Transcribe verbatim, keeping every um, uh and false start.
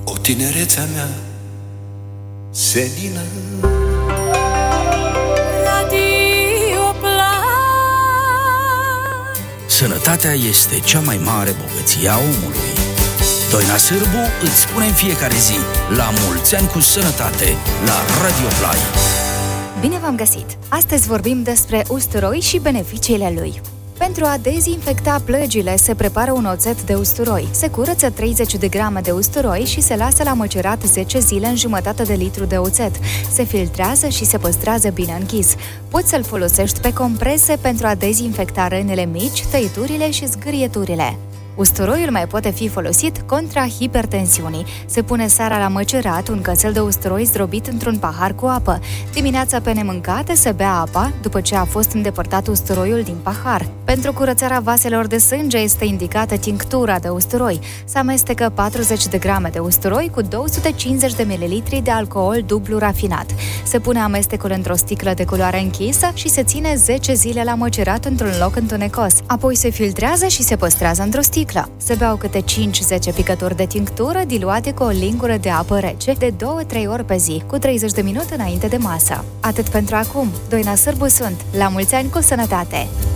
o tinerețea mea senină. Sănătatea este cea mai mare bogăție a omului. Doina Sârbu îți spune în fiecare zi: la mulți ani cu sănătate, la Radio Play. Bine v-am găsit! Astăzi vorbim despre usturoi și beneficiile lui. Pentru a dezinfecta plăgile se prepară un oțet de usturoi. Se curăță treizeci de grame de usturoi și se lasă la măcerat zece zile în jumătate de litru de oțet. Se filtrează și se păstrează bine închis. Poți să-l folosești pe comprese pentru a dezinfecta rănile mici, tăiturile și zgârieturile. Usturoiul mai poate fi folosit contra hipertensiunii. Se pune seara la măcerat un cățel de usturoi zdrobit într-un pahar cu apă. Dimineața pe nemâncate se bea apa după ce a fost îndepărtat usturoiul din pahar. Pentru curățarea vaselor de sânge este indicată tinctura de usturoi. Se amestecă patruzeci de grame de usturoi cu două sute cincizeci de mililitri de alcool dublu rafinat. Se pune amestecul într-o sticlă de culoare închisă și se ține zece zile la măcerat într-un loc întunecos. Apoi se filtrează și se păstrează într-o sticlă. Se beau câte cinci zece picături de tinctură diluate cu o lingură de apă rece de două trei ori pe zi, cu treizeci de minute înainte de masă. Atât pentru acum. Doina Sârbu sunt. La mulți ani cu sănătate!